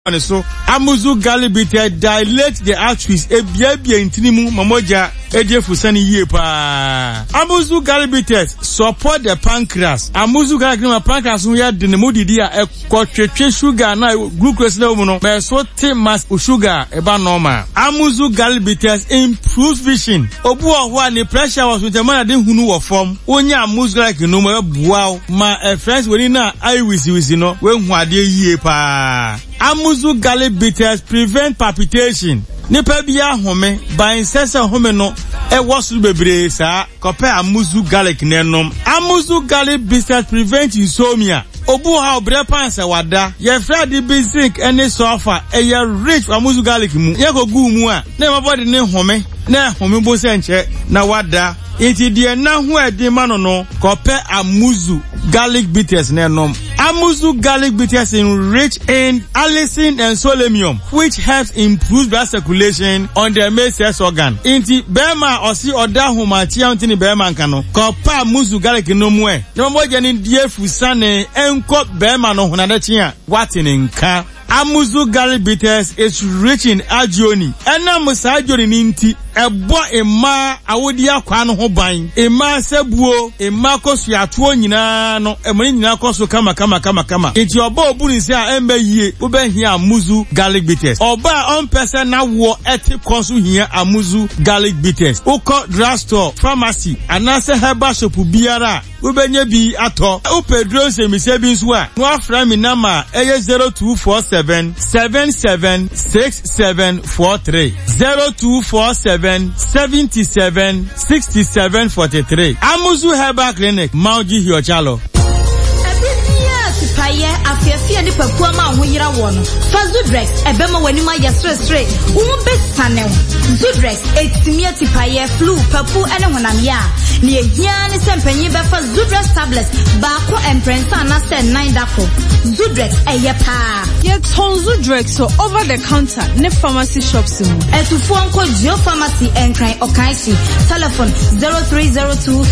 So Amuzu Galibite dilate the arteries ebia intinimu mamoja edefusani yepa. Amuzu Galibite support the pancreas. Amuzu Galibite pancreas we de nemudidi a ekotwetwe sugar na glucose na mu no me so te mass sugar eba normal. Amuzu Galibite improves vision. Obu ohwa ni pressure was with the man de hunu wo form. Onya Amuzu Galibite no me bua ma friends we na eye wisi no we hu ade yepa. Amuzu Galibite prevent palpitation. Nipa biya home by incessant home no e wasu bebre sa kope Amuzu garlic nenom. Amuzu Galibite prevent insomnia. Obu ha obre panse wada ye fredi bi zinc any sulfur e ye rich Amuzu garlic mu ye go gu mu a na my body ne home na home bo se nche na wada iti die na hu edi mano no kope Amuzu garlic bitters nenom. Amuzu garlic bitters rich in allicin and selenium, which helps improve blood circulation on the main sex organ. Inti bema osi oda humachi antini bema nkano. Kopa Amuzu garlic no mwe. Nombo jeni die fusane enko bema no hunadechia watini nka. Amuzu garlic bitters is rich in agioni. Ena musa agioni ninti ebo ema awodi akwa no ho ban. Ema sebuo, ema kosu atuo nyina no, emoni nyina kosu kama. Inti oba obuni se a embe yie, ube hia Amuzu garlic bitters. Oba on person na wo eti konsu hia Amuzu garlic bitters. Uko drugstore, pharmacy, anase herbal shop biara, ube nye bi ato. Upe drone se mise bi nsuwa. Nwa frami nama eye 0247 776743 0247 77 6743. Amuzu Herbal Clinic, Mauji Hiochalo. Paye afia ni papua ma ho yira wono fa Zudrex ebema wani ma yesresre wo be sanew Zudrex etimi atipaye flu papu ene honam ya ni ehia ni sempanyi be fa Zudrex tablets ba ko emprensa na se 9 dako Zudrex eye pa ye ton Zudrex so over the counter ne pharmacy shops mu etufu onko Geo Pharmacy enkran okaisi telephone 0302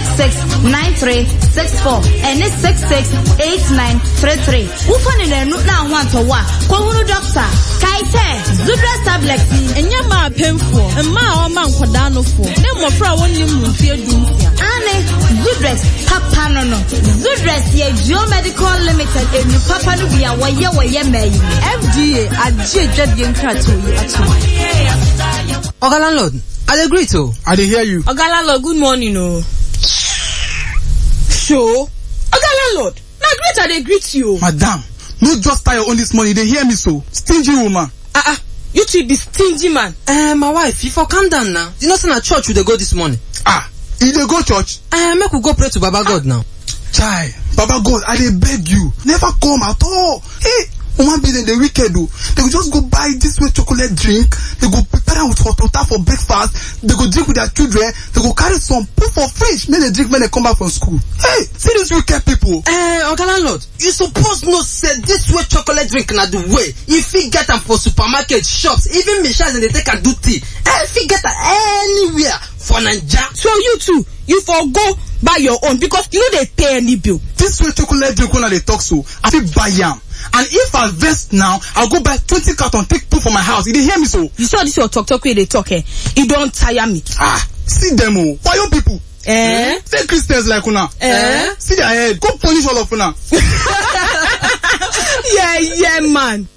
669364 and 668933. Ufani ne nu na wanto wa kwa hunu doctor kaite Zudrex tablet enya ma pemfo ma o ma nkoda no fo ne mofra wonni mu fie dumfia ane Zudrex papa no Zudrex ye Geo Medical Limited enu papa no bia waye mai FDA aje dwade nkrato yi ato Oga landlord I agree to I dey hear you Oga landlord good morning no so Oga landlord na greet I dey greet you madam no just tie your own this morning they hear me so stingy woman you two be stingy man my wife if you calm down now you know say na church we dey go this morning you dey go church make we go pray to Baba God now chai Baba God I dey beg you never come at all hey woman be the wicked do they go just go buy this way chocolate drink they go prepare am with hot water for breakfast they go drink with their children they go carry some put for fridge make they drink when they come back from school hey see these wicked people Oga landlord you suppose know say this way chocolate drink na the way if you get am for supermarket shops even Michelin they take a do tea if you get am anywhere for Naija so you too you for go buy your own because you no dey pay any bill this way chocolate drink when they talk so I fit buy am. And if I vest now, I'll go buy 20 cartons, take two for my house. You didn't hear me so? You saw this your talk where they talk it don't tire me. See them all. Why you people? Fake Christians like una. See their head. Go punish all of una. yeah, man.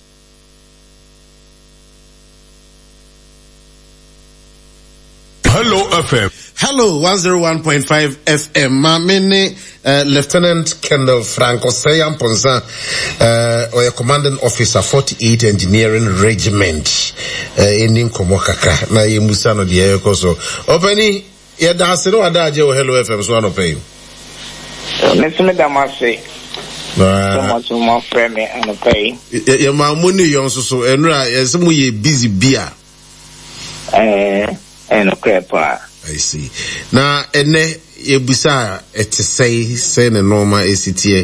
Hello FM. Hello, 101.5 FM. Mamene, Lieutenant Kendall Franco Sayan Ponza, or your commanding officer, 48 Engineering Regiment, in Komokaka, na Musano di Ekoso. Openi, ya dasero adaje o Hello FM so ano pay. Mesme damase. So much more friend me ano pay. Ya mamuni yon so enra, yesemu ye busy bia. And crepa. I see. Now, ene yebusa say na normal ACTA.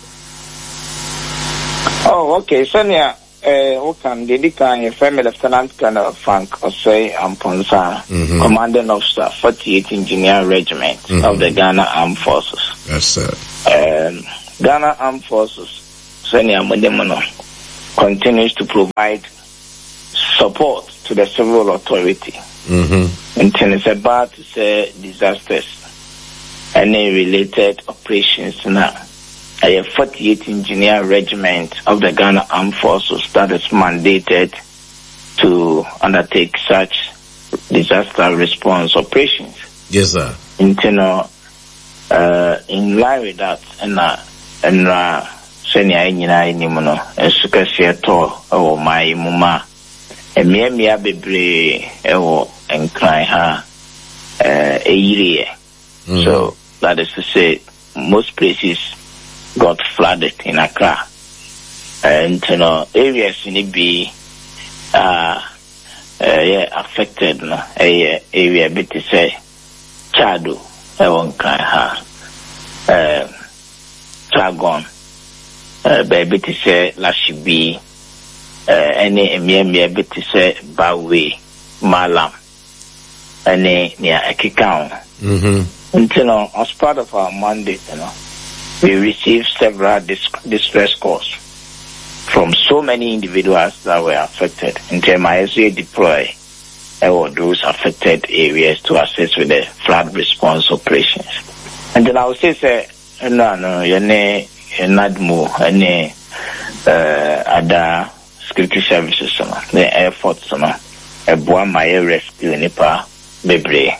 Oh, okay. Sonia, can dedicate a family lieutenant Colonel Frank Osei Amponsa, commanding officer, 48 Engineer Regiment of the Ghana Armed Forces. Yes, sir. Ghana Armed Forces. Sonia Mudemono. continues to provide support to the civil authority. And it's about to say disasters and related operations now. A 48th Engineer Regiment of the Ghana Armed Forces that is mandated to undertake such disaster response operations. Yes, sir. In line with that, senior Nimuno, a Sukasiato, or my Muma, a Mia Bebre, and cry her a year. So that is to say, most places got flooded in Accra. And areas in it be affected, area bit to say Chadu, won't cry her Tragon, baby to say Lashibi, any Emia bit to say Bawi, Malam, any near Ekikau. As part of our mandate, we received several distress calls from so many individuals that were affected. Until my SCA deploy those affected areas to assist with the flood response operations. And then I would say, NADMO, other security services, the Air Force, a Boamaya rescue Nipa Bebre,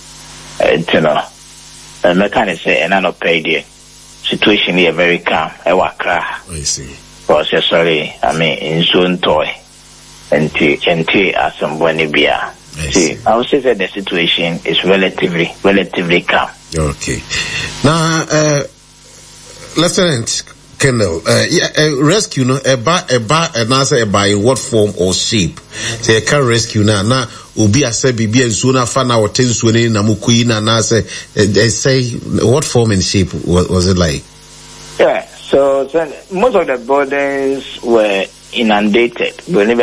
a mechanic say, and I don't pay the situation here very calm. I see. Because sorry, I mean, in soon toy, and as some Bonibia. See, I would say that the situation is relatively calm. Okay. Now, Lieutenant Kendall, rescue no and answer by what form or shape. Say a car rescue now ubi ase bibi ensuna fa na wotensuone na mukuyi na say what form and shape was it like? Yeah, so most of the buildings were inundated. Some of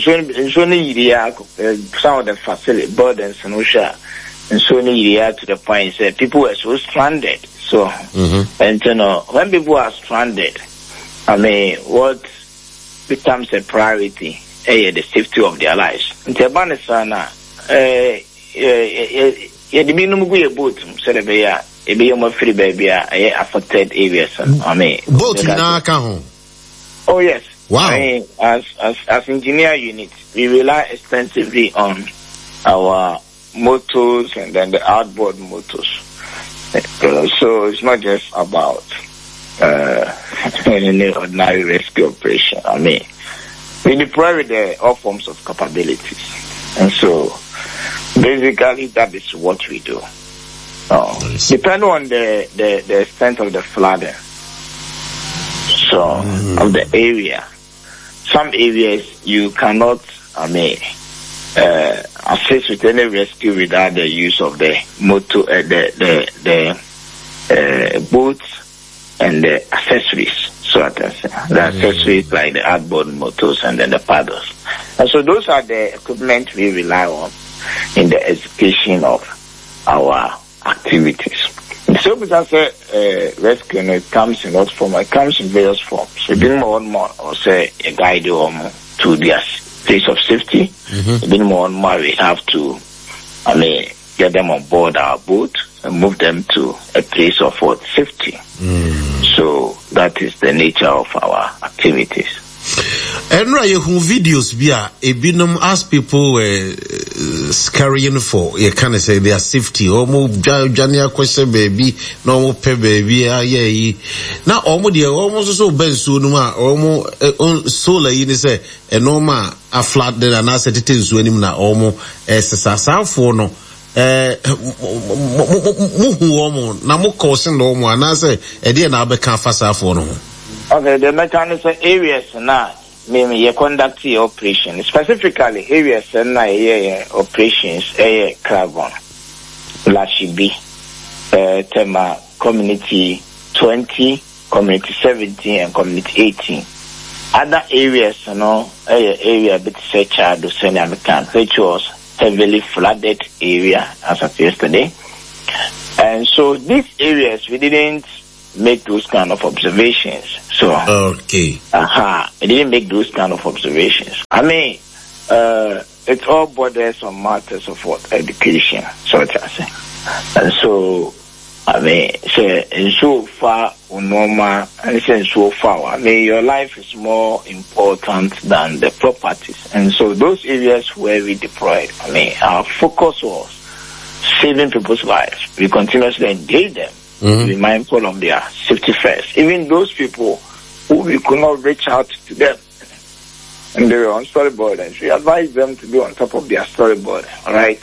the facility buildings in Usha and Sony to the point that people were so stranded. So and when people are stranded, I mean what becomes a priority? The safety of their lives. In Tabanisana, free baby, affected areas. I mean, boat in our account. Oh yes. Wow. I mean, as engineer unit, we rely extensively on our motors and then the outboard motors. So it's not just about any ordinary rescue operation. I mean, we deploy with all forms of capabilities, and so basically that is what we do. Depending on the extent of the flooding, so of the area, some areas you cannot, assist with any rescue without the use of the motor, the boats and the accessories. So the accessories like the outboard motors and then the paddles. And so those are the equipment we rely on in the execution of our activities. So because rescue, it comes in what form? It comes in various forms. So being more and more, or say a guide to their place of safety. Being more and more, we have to, get them on board our boat and move them to a place of safety. So that is the nature of our activities. And who videos ebinum as people were scurrying for you can say their safety almost jania question baby no pay baby now almost so bensu no almost solar you say a normal a flat then and I said it is when him na almost sasa for no na mo caution no mo na say e dey na be can fast for no. Okay, the mechanism areas now, maybe you conduct the operation. Specifically, areas now, operations, Kragon, Lashibi, Tema, Community 20, Community 17, and Community 18. Other areas, area bit Chadu, Senamikan, which was heavily flooded area as of yesterday. And so these areas, we didn't make those kind of observations. So okay. It didn't make those kind of observations. I mean, it all borders on matters of what education, so to say. And so, I mean, say so far normal, and say so far. I mean, your life is more important than the properties, and so those areas where we deployed, I mean, our focus was saving people's lives. We continuously engage them. To be mindful of their safety first. Even those people who we could not reach out to them and they were on storyboard, and we advise them to be on top of their storyboard, alright?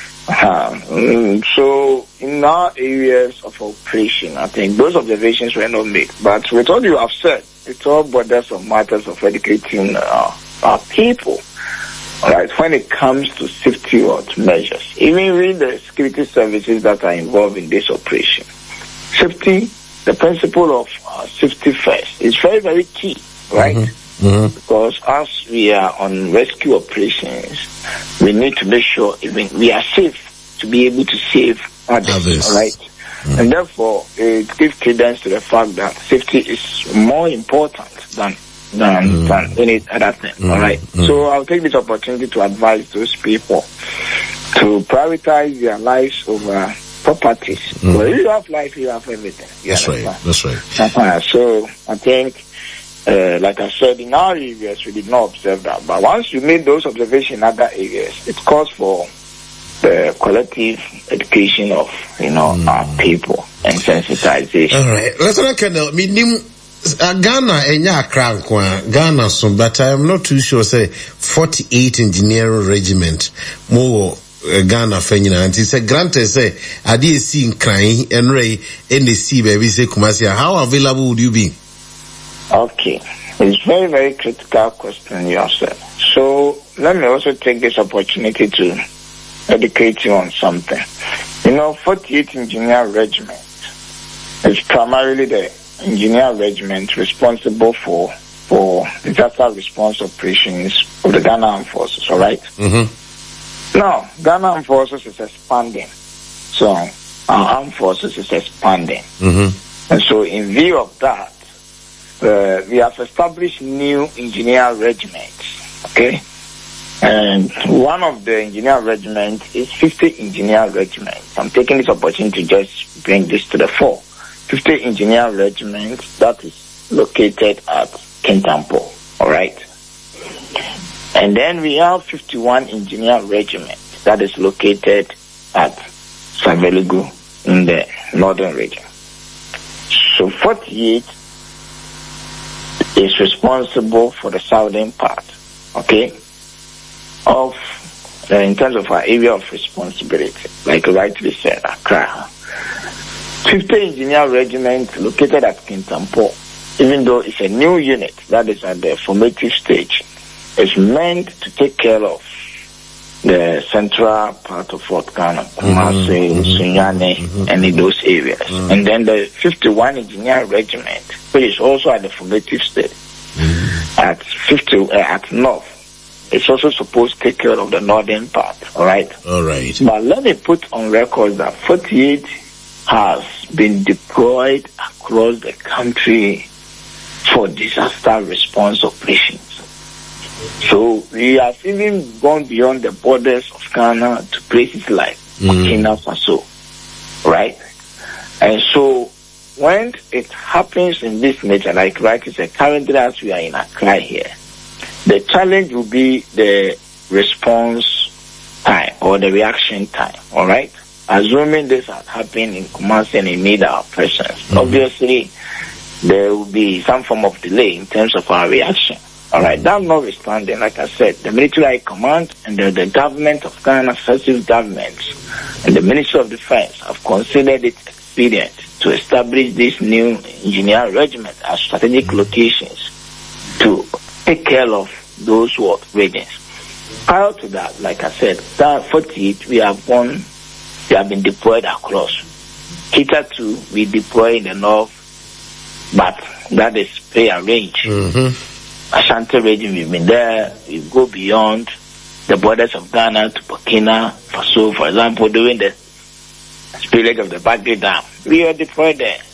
So in our areas of operation, I think those observations were not made. But with all you have said, it all borders on matters of educating our people. Alright, when it comes to safety measures, even with the security services that are involved in this operation, safety, the principle of safety first is very, very key, right? Because as we are on rescue operations, we need to make sure even we are safe to be able to save others. Right? And therefore, it gives credence to the fact that safety is more important than any other thing. All right. So I'll take this opportunity to advise those people to prioritize their lives over properties. Well, you have life, you have everything. That's right. So I think, like I said, in our areas we did not observe that. But once you made those observations in other areas, it calls for the collective education of our people and sensitization. All right. Lieutenant Colonel, Ghana enya Accra Ghana so, but I am not too sure. Say 48 engineering regiment more. Ghana fenyina and say granted say ade see in crying and ray NC baby say Kumasi. How available would you be? Okay, it's very, very critical question you have said. So let me also take this opportunity to educate you on something. 48 Engineer Regiment is primarily the engineer regiment responsible for disaster response operations of the Ghana Armed Forces, all right? Now, Ghana Armed Forces is expanding. So, our armed forces is expanding. And so, in view of that, we have established new engineer regiments. Okay? And one of the engineer regiments is 50 engineer regiments. I'm taking this opportunity to just bring this to the fore. 50 engineer regiments that is located at Kintampo. All right? And then we have 51 engineer regiment that is located at Savelugu in the northern region. So 48 is responsible for the southern part, okay, of in terms of our area of responsibility, like you rightly said, Accra. 50 engineer regiment located at Kintampo, even though it's a new unit that is at the formative stage, is meant to take care of the central part of Fort Ghana, Kumasi, Sunyane, and in those areas. And then the 51 Engineer Regiment, which is also at the formative state, at North, it's also supposed to take care of the northern part, all right? All right. But let me put on record that 48 has been deployed across the country for disaster response operations. So we have even gone beyond the borders of Ghana to places like Burkina Faso, right? And so when it happens in this nature, like it's a currently as we are in Accra here, the challenge will be the response time or the reaction time, all right? Assuming this had happened in Kumasi and in need our presence, obviously there will be some form of delay in terms of our reaction. All right, that notwithstanding, like I said, the Military High Command and the government of Ghana, successive governments, and the Ministry of Defense have considered it expedient to establish this new engineer regiment at strategic locations to take care of those regions. Prior to that, like I said, that 48 we have been deployed across. Hitherto we deploy in the north, but that is prearranged. Ashanti region, we've been there. We go beyond the borders of Ghana to Burkina Faso, for example, during the spillage of the Baghdad Dam. We are deployed there.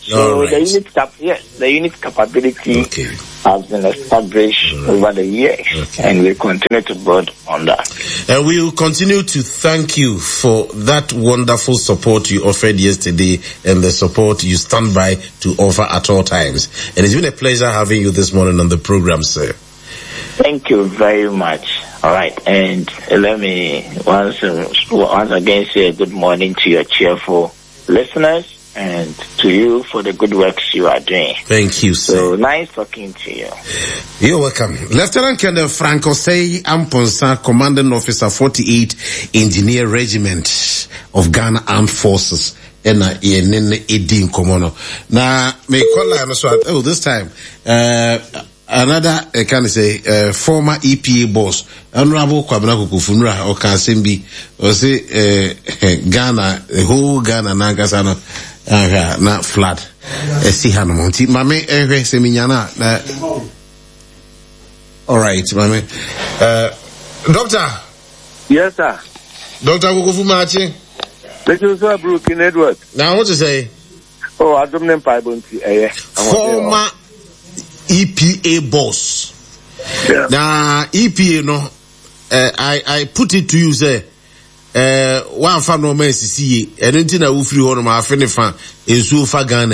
So right. the unit capability has been established over the years, and we continue to build on that. And we will continue to thank you for that wonderful support you offered yesterday and the support you stand by to offer at all times. And it's been a pleasure having you this morning on the program, sir. Thank you very much. All right, and let me once again say good morning to your cheerful listeners and to you for the good works you are doing. Thank you, sir. So nice talking to you. You're welcome. Lieutenant Colonel Frank Osei Amponsa, Commanding Officer 48 Engineer Regiment of Ghana Armed Forces. Ena yenene edin komono. Na me call so this time another can say former EPA boss Honorable Kwabena Kukufunra or Kansembi or say Ghana, the whole Ghana Nagasano na flat. See Hanamonti. Mame Seminyana. All right, Mame. Doctor. Yes, sir. Dr. Kukufumachi. Let you say Brooklyn Edward. Now what to say? Oh, I don't know former EPA boss. Yeah. Now EPA no I put it to you say one fan no man see and anything I will free one my friend fan is so far Ghana.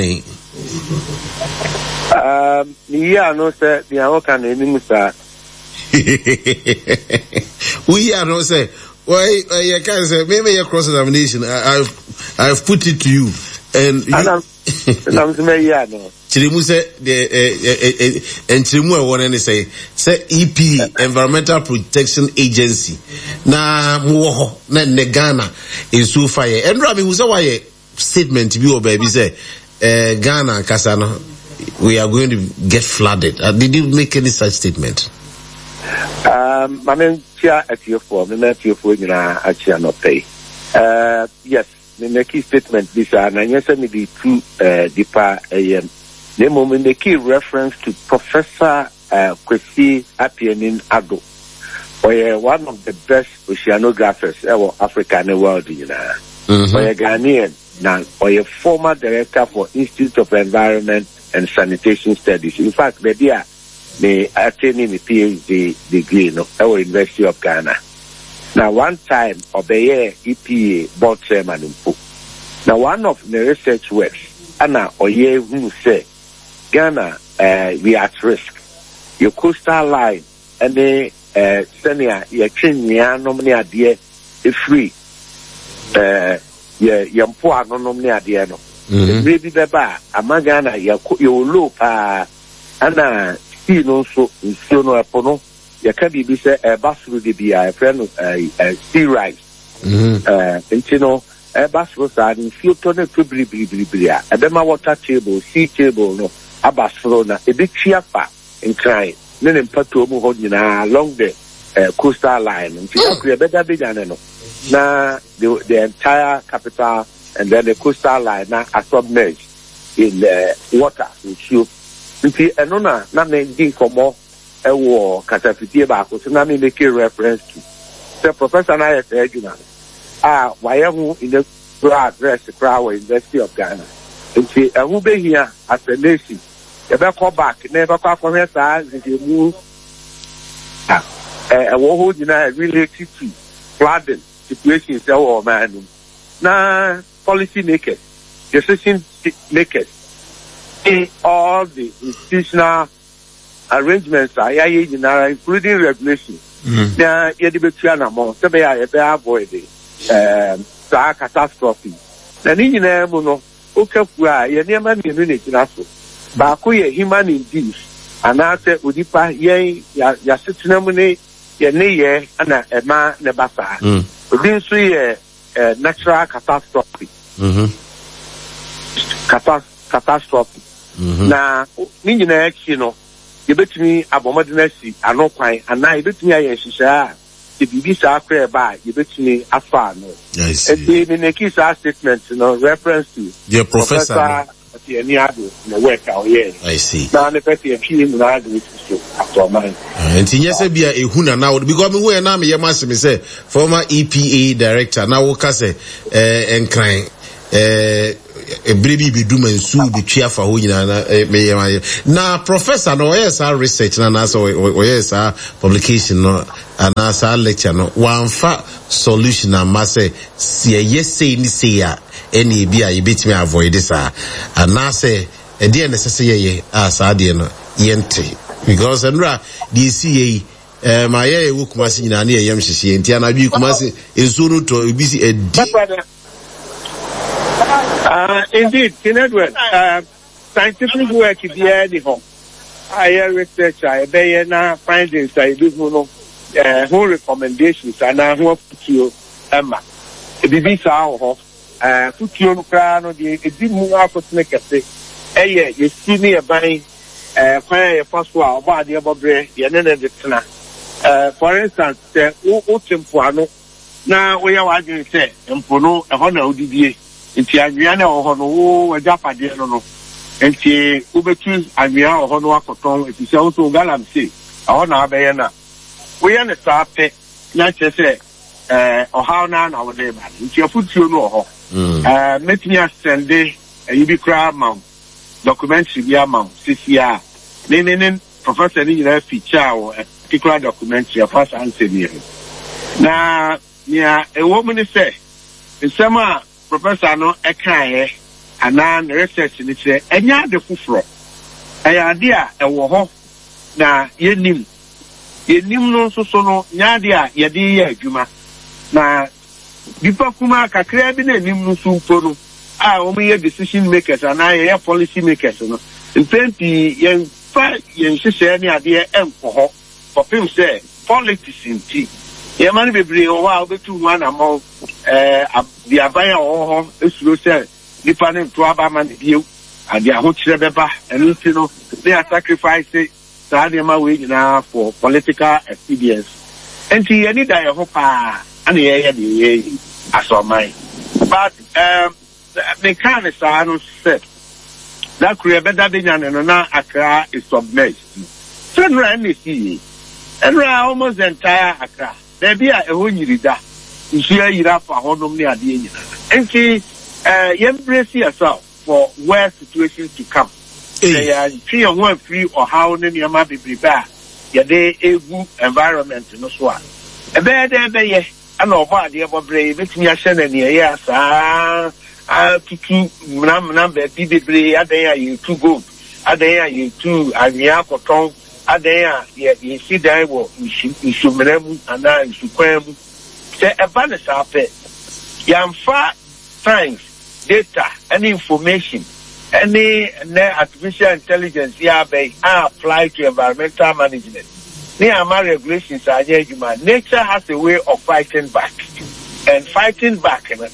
Yeah, no sir, the Awokan enemy sir. We are no say why you can say maybe your cross examination I've put it to you and I'm no. Chirimu say and Chirimu one and say EP Environmental Protection Agency na muho na Ghana is so fire and Rabbi was a statement to be baby say Ghana Kasano we are going to get flooded. Did you make any such statement? My name at your form, the net your phone actually not pay. Yes, the key statement this and yes, me the two deeper the moment the key reference to Professor Kwesi Appianin Ado, or one of the best oceanographers ever Africa and the world, you know, or a Ghanaian now, or a former director for Institute of Environment and Sanitation Studies. In fact, the idea they attaining a PhD degree at our University of Ghana. Now, one time, Obeye EPA board chairman in Pook. Now, one of the research works, Anna Oye who say, Ghana, we are at risk. Your coastal line, and the senior, your Kenya, nominee idea, is free. Your poor nominee idea, no. Maybe the bar, Amagana, your low, Anna. No so no apono ya ka bibi se basuru de bia friend sea rice entino basuru sa ni fioto na tubribiribiri a ebema water table sea table no abasuru na ebetwi afa nkran ne mpato mu ho nyina along the coastal line entino kure beda beda no na the entire capital and then the coastal line na submerged in water so nti eno na me komo ewo katafitie ba ko so na me make reference to the professor na yes ejuna why hu in the address crowd University of Ghana nti ehu be here as a nation e be come back never kwa for here sa nti mu ewo ho nyina related to flooding situation say o man na policy makers decision makers in all the institutional arrangements including regulations. Now, you avoid catastrophe. Then in no human indeed, and after Udipa Yasitinamune, Yene, and a man nebasa. This natural catastrophe. Catastrophe. Na ninyi na you know you betumi abomadenasi anokwan ana you betumi ayenshisha the bibi sa akre ba you betumi afa no the neki sa statement no reference to the professor any ado no work out here I see na ne pete appeal na ado so after man enti nyese bia ehuna na because me hu na me yema me say former EPA director na wo ka say enkran ebribi biduma nsu bitwa fa ho nyina na professor no yes research na so yes publication no ana sa lecture no wanfa solution ama say yes say ni say ya eni bi a yebetimi avoid this ana say e dey necessary ye asa dey no yente because enra the see my ye wo kumasi nyina na yem hihie enti ana bi kumasi ensu no to bi si indeed, in Edward, scientific work is here. I research, I findings, I do whole recommendations, and I hope to Emma. This hour, put you on the didn't move out to make a say. You see me buying fire passport about the above bread, the end of the for instance, Otempuano. Now we are going to say, and Pono, a honor ODBA. Nti anwiana ohono wo ajapade no nti ubetu anwia ohono akoton efise wo so galam se ahona abeye na wo ye ne sape na chese ohaw na wo de ba nti afutuo no oho metimi asende yibi kra mam documentary bi amam sisia ne professor ni nyina feature wo particular documentary afa answer ni na nia ewo mu ne se nsema Professor no ekaye anan research ni che enya de fufuro ayade a ewo ho na yenim no so no nyaade a yede ye adwuma na bipa kuma kakra bi na enim no so mpo no a o me decision makers anan ye policy makers no ntenti yen fa yen hyehyɛ ne ade enko ho popim say politics inti ye mani bebre o wa obetu hu anamo the abaya o esuro say nipa ne to aba man biu ade aho kire beba enu no they are sacrifice sa de ma we nyina for political expedience enti any die ho pa ana ye de asomai but the kind of no said that create better than no na Accra is submerged so no see and almost the entire Accra there be a ehonyirida nsia yira fa honom ne ade nyina enti embrace yourself for where situations to come they are free on one free or how ne niam be prepare ya dey egu environment no so a ebe dey ye ana obo ade ebobre betumi ahye na ne ye asa tutu mna be bibebre adan ya you too good adan ya you too anwia koton adan ya ye si dan wo nsumremu ana nsukwam se eba ne sape yamfa science data and information any artificial intelligence here be apply to environmental management near my regulations are human nature has a way of fighting back and fighting back and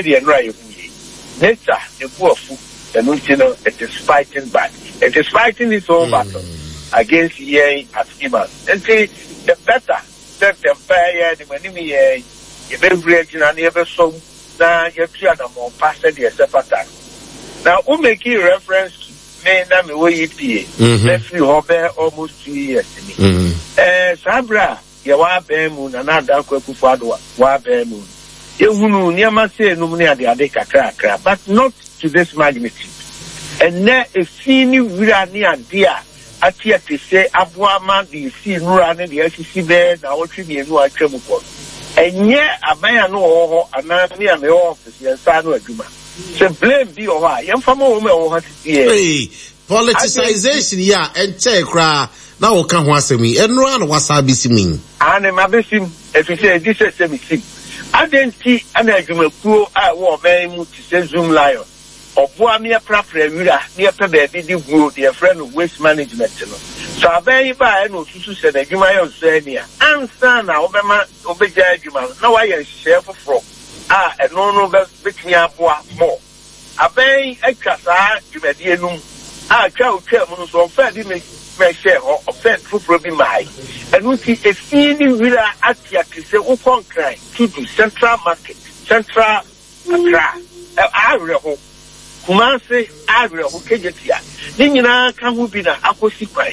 nature the poor food and it is fighting back it is fighting its own battle against here as humans and see the better that the empire the money you be breaking and ever so now you try to more pass the separator now who make reference me na me we EPA let's see over almost 2 years to me sabra ya wa be mu na na da kwa kufuado wa be mu ehunu niama se no ne ade kakra but not to this magnitude and na efini wira ni ade a atia te se aboama de fi nura ne de asisi be na wotwe ne enu atwam ko enye abaya no ho ana ne ame office yensa no adwuma se blame bi o ha yemfa mo me o ha tie politicization ya enche kra na wo ka ho asemi enu an wasabi simin ane mabesim efise dise semisim adenti ana adwumakuo a wo ban mu ti se zoom lion oboa me prapra wira ne pe ba bi di guo de friend waste management no so abai ba e no susu se na adwuma yo so ania ansa na obema obeja adwuma na wa ye hye foforo a eno no betumi aboa mo abai atwa saa dwumadi enum a twa otwa mu no so fa di me share or fa foforo bi mai enu ti efini wira atia kise ukonkran to the central market central Accra areho Kumasi areho kejetia ni nyina ka hu bi na akosi kwai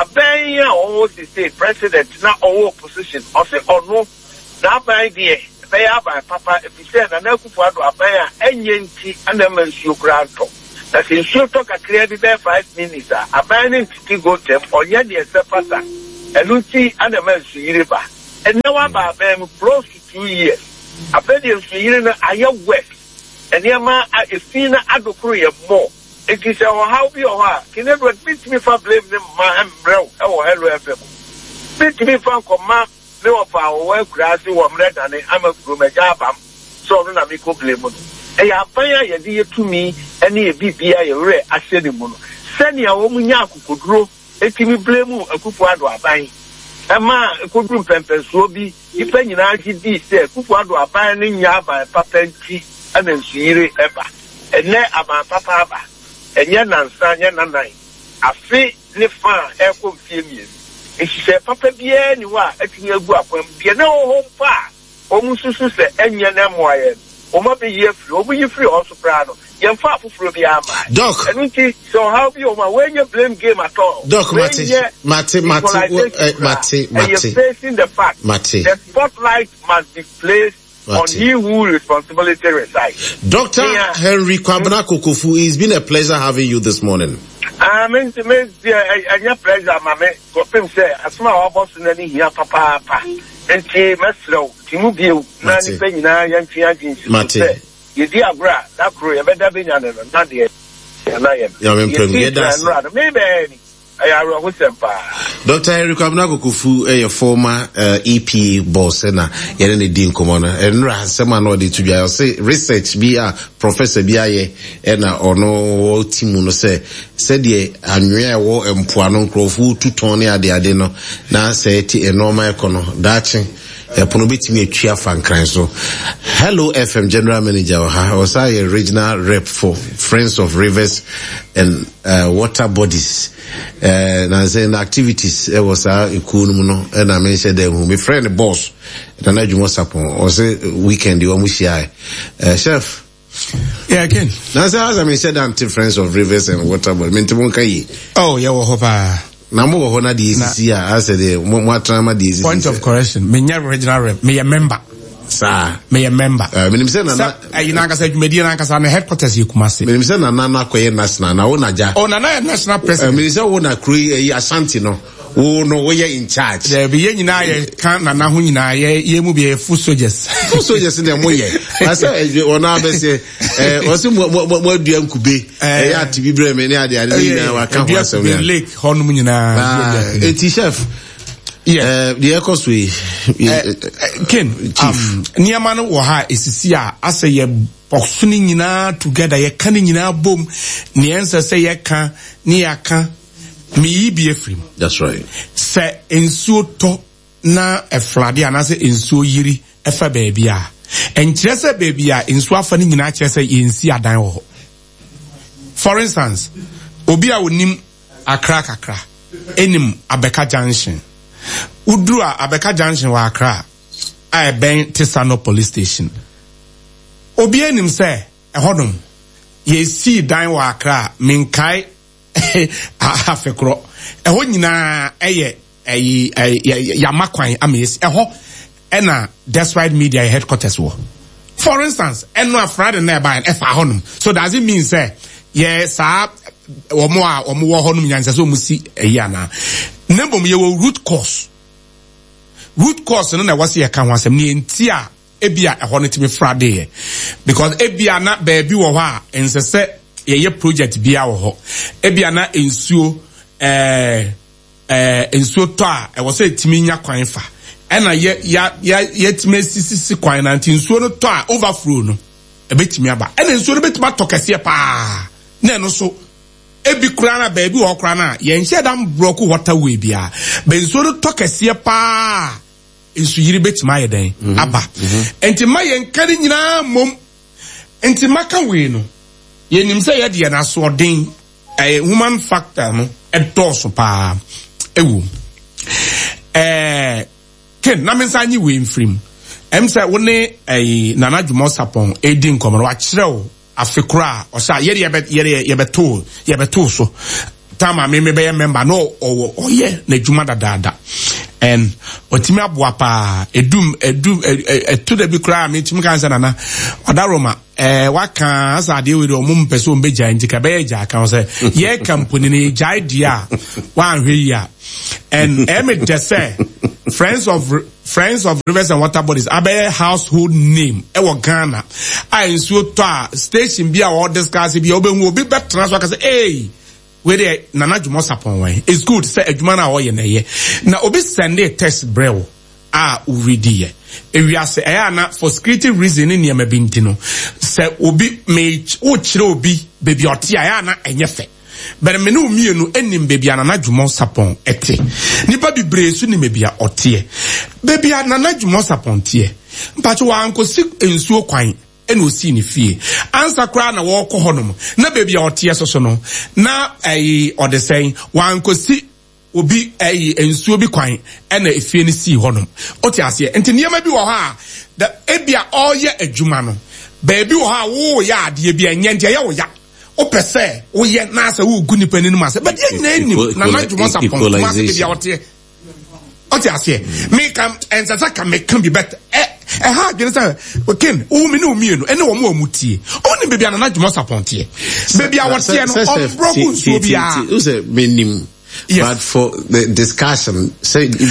abenya almost the state president na owo opposition o se ono na abai de bɛyɛ aba papa efisɛ na na kufu ado aban a enye nti ana ma nsuo kura atɔ na sɛ nsuo tɔ kakra bi bɛyɛ 5 minutes a aban ne ntiti go tem ɔnyɛ deɛ sɛ fasa ɛno nti ana ma nsuo yiri ba ɛnɛ wa ba aban mu close to 2 years aban deɛ nsuo yiri no ayɛ wet ɛnneɛma efi na adokoro yɛ mɔ eti sɛ ɔhaw bi wɔ hɔ a kene do bitimi fa blame ne ma mbrɛw ɛwɔ Hello FM bitimi fa nkɔma ne wɔfa wɔwɔ akura ase wɔ mmerɛ dane ama kuromagya abam sɛ ɔno na mekɔ blame no ɛyɛ aban a yɛde yɛtumi ɛne yɛ bibia yɛwerɛ ahyɛ ne mu no sɛnea wɔn nya akokoduro etimi blame Akufo-Addo aban ɛma akokoduro mpɛmpɛnsoɔ bi nipa nyinaa gye di sɛ Akufo-Addo aban ne nya aban papa nti ɛna nsuyire ɛba ɛnɛ aban papa aba ɛnyɛ nansa nyɛ nanan afe ne fa ɛkɔ mfie mmienu ehyehyɛ papa biara ni hɔ a atumi agu akwam deɛ na wɔn mpa a wɔn susu sɛ ɛnyɛ na mmoayɛ wɔn abɛyi afiri wɔn yi firi hɔ so koraa no yɛmfa afoforo bi ama Doc ɛno nti sɛ ɔhaw bi wɔn a wɔnyɛ blame game at all Doc mate facing the fact the spotlight must be placed on he who responsibility resides. Dr. Henry Kwabena Kokofu, it's been a pleasure having you this morning. I mean, pleasure, mamma. Got say, as my boss in any here, papa, and she must slow. Timubio, Nanny Penina, young Fianchi, Mate. You dear bra, that crew, a better be not yet. And I am. Maybe. Dr. Henry Kwabena Kokofu, a former EP boss, and a dean commander, and Rassama no to be. I'll say research be a professor be and or no Timuno said ye, and we war and Puanon Crofu, 2 Tony at the Adeno, now say ti a normal econo, Daching. Ponobiti me chia fan crime. So Hello FM General Manager I was a regional rep for Friends of Rivers and water bodies and saying activities was a no and I mentioned them my friend boss and I just upon or say weekend you almost chef yeah again now as I mentioned anti Friends of Rivers and water bodies oh yeah hopa Namu hona di ECC I said mo trama di ECC point of correction me nya regional rep me a member sir me a member me say na ayi na kasa dwumadi na kasa na headquarters yi Kumasi me say na akoye national na wo na ja oh na national president me say wo na create Ashanti no wo no we in charge there be yen nyina ye kan na ho nyina ye mu be full soldiers dem mo ye I say ona be say o se mo adua nkube ya tibi bre me ne ade nyina wa kan ho asem ya lake honum nyina eti chef yeah the echoes we Ken niama no wo ha esisi a ase ye boxuni nyina together ye kan nyina bom ne ense se ye kan ne yaka me be efrim. That's right. Se ensuo to na eflade anase ensuo yiri efa baby a. Enkyere se baby a ensuo afa ni nyina kyere se yensi adan wo. For instance, obi a wonim Accra kakra, enim Abeka Junction. Udru a Abeka Junction wa Accra, a ben Tesano police station. Obi enim se ehodom yesi dan wa Accra minkai afekro eho nyina eye yamakwan ames eho ena that's right media headquarters wo for instance eno afrade na eba efa honum so does it mean say yes omo wo honum nyansa so musi eyana nembom ye wo root cause no na wase ye kan ho asem ne ntia ebia eho no timi frade because ebia na baabi wo ho a ensese ye project bia wo ho ebia na ensuo ensuo to a e wo say timi nya kwan fa ena ye timi sisi kwan na nsuo no to a overflow no e betimi aba ena ensuo no betimi to kese pa na no so ebi kura na baabi wo kura na ye nhye dam block waterway bia be ensuo no to kese pa ensu yiri betimi ayeden aba enti ma ye nkari nyina mom enti maka we no yenim say ye de na so den human factor no edoso pa ewu ken na mensa nyi we mfrim em say woni Nana Dwumo Sapon edi nkomo wa kirew afekura o sha ye beto so time I me be a member no oh yeah na juma dada and otimi aboa pa edum to the bi kra me timi kan sana na odaroma waka asade we do mum person be gya ntika be gya kan say ye company ni gya dia wan hwe ya and em just say friends of rivers and water bodies abe household name e wo Ghana I so to station bia or discuss bia obenwu obi be transfer ka say hey we dey Nana Jumo Sapon wen it's good say adwuma na wo ye na ye na obi send a test brew uridi ye ewiase na for security reason ni e ma binti no say obi me wo kire obi baby ote na enye fe but me no mienu enim baby Nana Jumo Sapon ete nipa bibre su ni me bia ote baby Nana Jumo Sapon tie mpacho wa ankosi ensuo kwan eno si ni fie ansa kra na wo ko honom na baby ote so no na odesen wa ankosi obi ensuo bi kwan ena efie ni si honom oti ase enti niam bi wo ha da ebia oye adwuma no baby wo ha wo ya ade bi enye ntia ya wo ya o pese wo ye na asa wo gu nipa ni ma se but ye na ni na na Jumo Sapon ma se bia ote oti ase me kam ensasa kam me kan bi bet ha gbe say oken o mi no mienu ene wo mo mutie o ni baby Nana Jumo Sapon tie baby a wote no on broken so bia o say menim. Yes. But for the discussion, say, but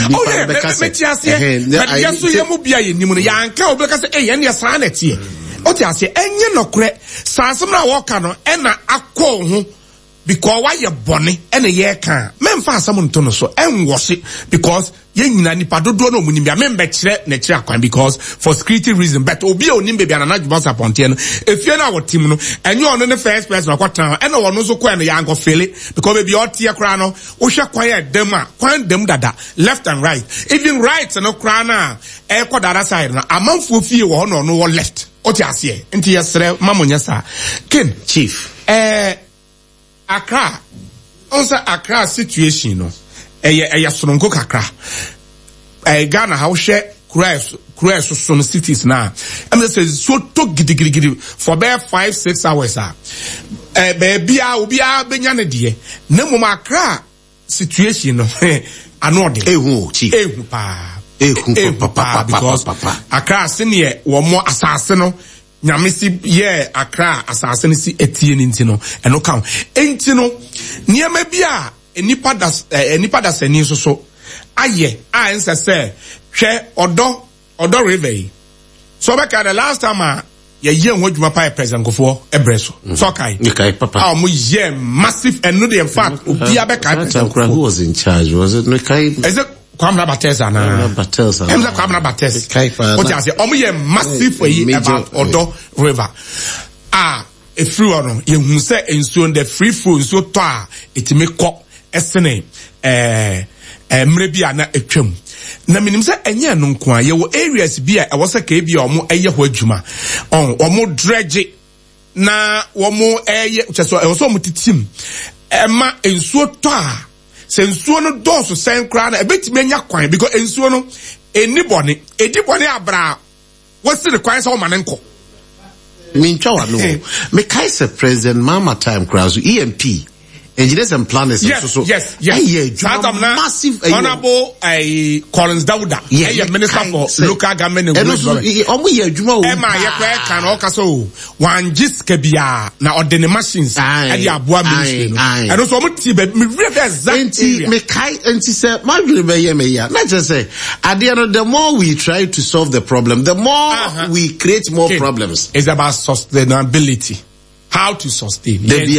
yes, you will be a new yanka because any sanity. What you say, and you no cre, Sansomna Walker, and a call because why you're bonny and a year can. Men fast someone to so and wash it because yen ni pado do no munimia member nature because for security reason but obi onim baby Nana Jumo Sapon tie no if you na our team no and you on the first person kwatan and no no so kwa no yango fele because baby otie kra no wo hwe kwan dem a kwan dem dada left and right even right no kra na e kwa dada side na amanfo fie wo no no left otie ase enti yesre mamonya sa ken chief Accra onsa Accra situation no eya sononko kakra Ghana how share cruise some cities now and say so to gidigidi for bare 5-6 hours baby obi a benya ne de na mo Accra situation no anode chief papa because Accra senior wo mo asase no nyamisi ye Accra asase ni si etie ni ntino eno kan entino niema bia enipa das ani so aye ansa say hwe odo river so back the last time ye hodwuma pa president Kofo ebreso so kai papa mo ye massive and no in fact obi abeka who was in charge was it no kai is it Kwamna Bates Emza Kwamna Bates what you say omo ye massive about odo river if you ono ye hu say ensuo the free flow so to a etime kɔ esene mrebia na etwam na minim say enye no nko a ye wo areas bi a ɛwɔ sɛ ka bi a ɔmo ɛyɛ ho adwuma ɔmo dredge na ɔmo ɛyɛ kyɛso ɛwɔ sɛ ɔmo titim ɛma ensuo tɔ a sɛ ensuo no dɔɔso sɛn kra na ebetime anya kwan because ensuo no edibɔne abra wɔsi the kwan sɛ ɔma ne nkɔ Minchawa no. Me kai se president mama time crowds EMP. Engineers and planners. Yes. Massive. Honorable Collins Dauda. Yeah, Minister for Local Government and one just kebia na ordinary machines and the abua ministry. And also me represent me kai and say not just say at the end of the more we try to solve the problem, the more we create more problems. It's about sustainability. How to sustain.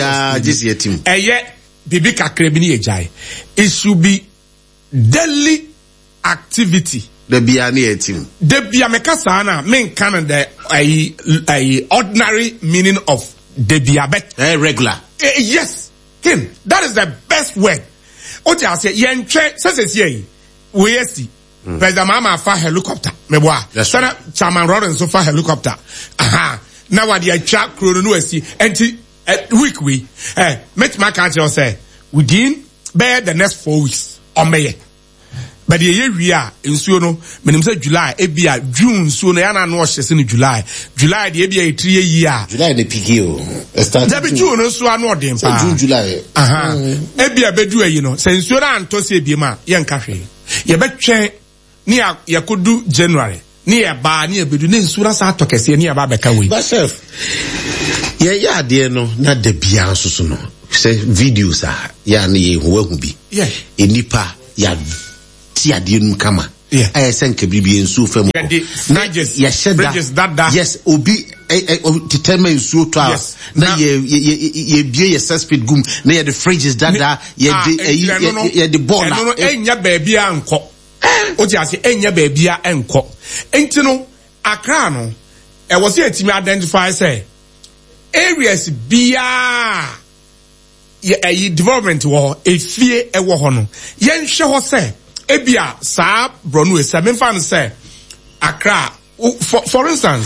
Bibi kakrebini ejai. It should be daily activity. Debia mekasana men Canada a ordinary meaning of debia bet regular. Yes. Ken, that is the best word. Oje ase yenche sese ye. We see. President Mama fa helicopter. Meboa. Sana Chairman Lawrence so fa helicopter. Aha. Now what the chat crew no see enti week we make my country say within bear the next 4 weeks or may but the year we are in Suno, when say July, ebia June, soon, and no was in July. July, the ebia 3 year. July, the PKO. That June, so I know them. June, July. Ebia Bedua, you know, since you're on to say Bima, young cafe. You bet near Yakudu January. Near Bar, near Bedunin, Surasa Tokesi, near Babakawi. But, chef, yeah, dear, no, not the Bianso, no. Say videos are, yeah, ni who be. Yeah. In Nipa, ya, tia dium kama. Yeah. I send Kabibi and so far. Yes, Obi, determine so to us. Now, ye be a suspect gum, near the fridges that ye the ball. No, enya baby anko. Otiasi enya baby anko. Entino, Akrano, I was here to identify, say, areas bia. Ye development war a fear e wo hono yen hwe ho se ebia sa bronu e se me fan say Accra for instance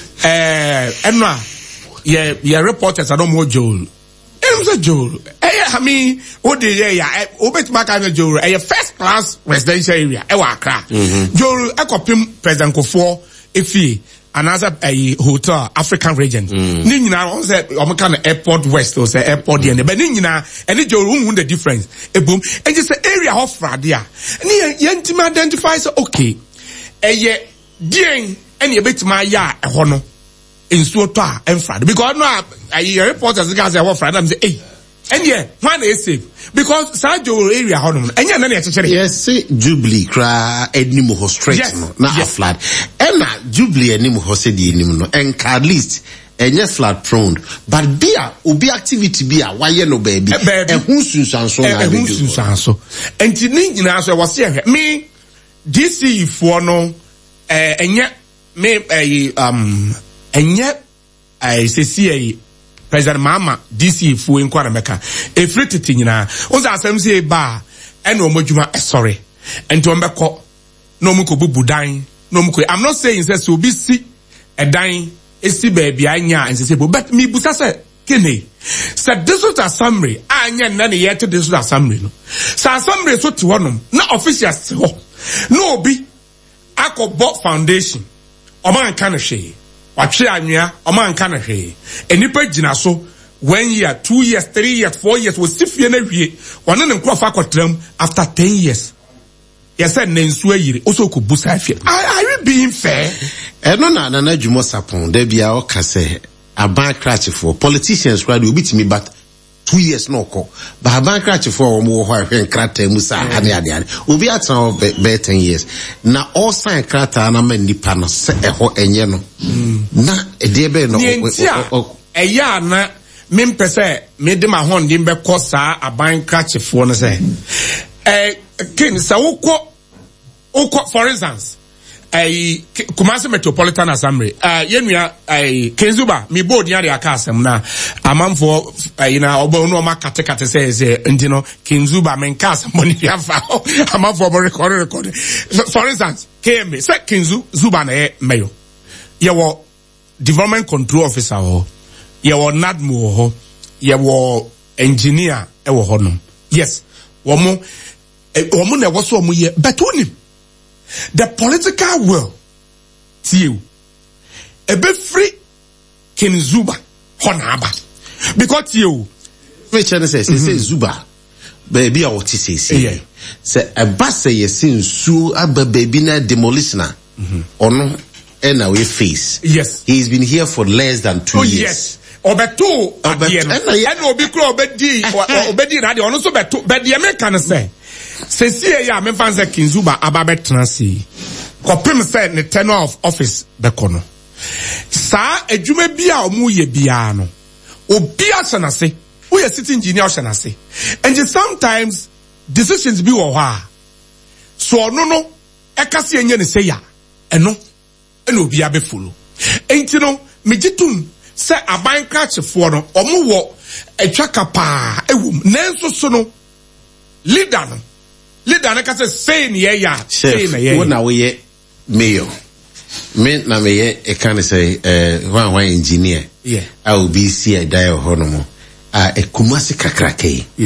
enwa ye reporters adom ho Joel say Joel I mean what the ya obetima ka na Joel first class residential area e wa Accra Joel ekopim president Kofo efie another hotel African region ni nyina on say o meka na airport west or say airport there but ni nyina ene Joru the difference ebom and just say area of fradia ni yentima identify say okay eye dien ene betima ya ho no ensuo to a enfrad because no reporters guys say what frad am say eh and when they safe because Sajo area honum enya na na yes say Jubilee kra enim ho straight no na flat and na Jubilee enim ho se di enim no and at least enye flat prone but bia obi activity bia waye no baby ehun sunsanso na ehun sunsanso enti ni nyina so was here me DC for no enye me enye say President Mama DC fu enkwara meka efrititi nyina onza asem se ba ena omodwuma sorry enti ombekọ no muko bubudan no muko I'm not saying say so be si edan esi baby anya and say but me busa say kene say this was a summary anya na ne yet this was a summary no sa summary so to honom na officials ho no obi akọbọ foundation oman kan hwe watwe anwea omanka na hwe enipa gina so 1 year 2 years 3 years 4 years wo sifie na hwie wona ne nkrofa akotram after 10 years yes said nensu ayire also ko busa afie are you being fair eno na adwumo sapon da bia o ka se aban crash for politicians crowd will beat me but 2 years no ko ba aban crash for wo mo ho ahwe nkrata mu sa ane ade obi atan be 10 years na all sign krata na man nipa no se eho enye no na ede be no eya na mempese me de ma hon de be ko sa aban crash for no se kin sa woko for instance Kumasi Metropolitan Assembly yenua Kenzuba mi board ya aka asem na amanfo obo no ma kate say ndino Kenzuba menka asem money afa amanfo bo record for instance KM say Kenzuba na mayo ye wo development control officer ho ye wo NADMO ho ye wo engineer e wo ho no yes wo mo na wo so mo ye but onim the political will you a bit free Kenzuba honaba because you which say Zuba baby or what say a bus say sin su abba baby na demolition or no and away face yes he's been here for less than 2 years yes obeto and obi kro obedi radio ono so beto but the American say Cecilia ya memfanze Kenzuba ababe transi kopim say ne tenure of office bekono sa adwuma bia omu ye bia no obi asanase we are city engineer asanase and sometimes decisions be wo ha so no ekase enye ne say ya eno obi abefolo enti no megitum say aban krachefo no omu wo atwaka pa ewum nanso so no leader na kase say ni ya say na ye wona we mayor me na me ye e kan say one engineer yeah I will be see a die honomo e kumasi kakrake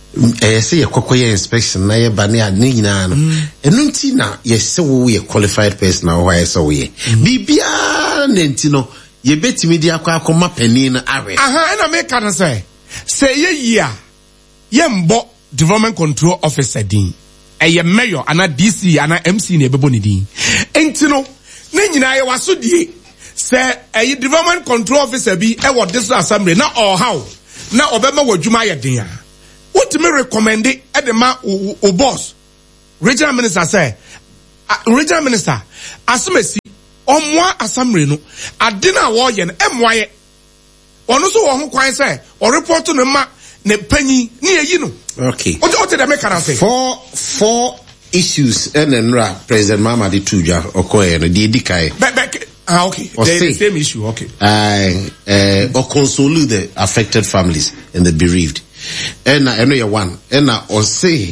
say ye kokoye inspection na ye bane ade nyina no enu nti na ye se wo ye qualified person na wo ye se wo ye bibia na nti no ye betimi di akoma panin na awe na me kan say ye yia ye mbo development control officer din eye mayor ana DC ana MC na ebebo ni din enti no na nyina ye waso die say eye development control officer bi e wo this assembly na all how na obema wadwuma ye din what me recommend it at the ma o boss regional minister say regional minister asmesi omwa assembly no ade na wo ye no emwa ye ono so wo ho kwan say o report no ma ne panyi ne yi no okay o te da me kana say four issues and President Mamadi Tuja okoye no di dikai okay the same issue okay or console the affected families and the bereaved. And I know you one. And I or say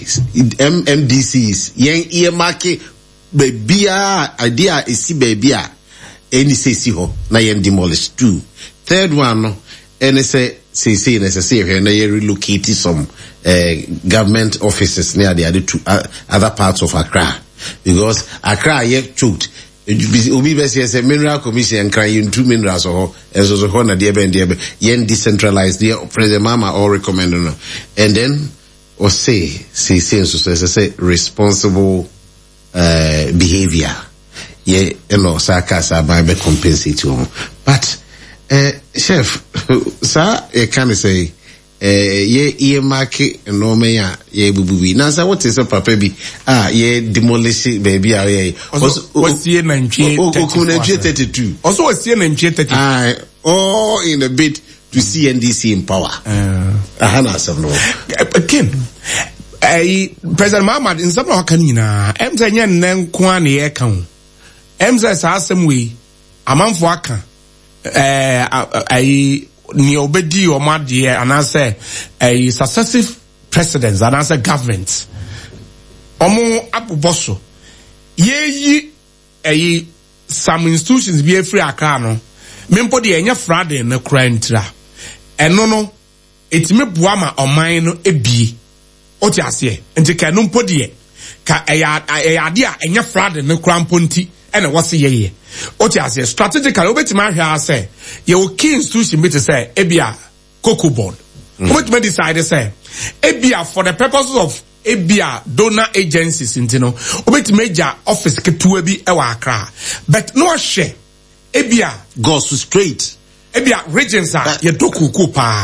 MDCs yen earmark baby idea is see baby any say ho na yen demolish two. Third one and say necessary and they relocate some government offices near the other parts of Accra because Accra yet choked. Obi besi say mineral commission crying 2 minerals or as also honor the yen decentralized the President Mama or recommending and then or say responsible behavior yeah sarcasm by compensate you but chef sir can say ye earmark no me ya ye bububi na say what is a papa bi ye demolish baby what's here 32 also what's here 32 all in a bid to see NDC in power ahana some no again President Muhammad in some kan nyina emze nya nnen kwa na ye kan emze sa asem we amanfo aka ni obedi o madie anase a successive presidents anase government omo abuboso yeyi some institutions be free aka no mempo de enya frade na krantira eno no etime boama oman no ebie oti ase enti ka no mpo de ka ade a enya frade na kramponti ena wose yeye oti ase strategically obetima ahwa ase ye o key institution be to say ebia cocoa board obetima decide say ebia for the purposes of ebia donor agencies intino obetima eja office ketua bi e wa Accra but no share ebia goes straight ebia regions are ye dokuku pa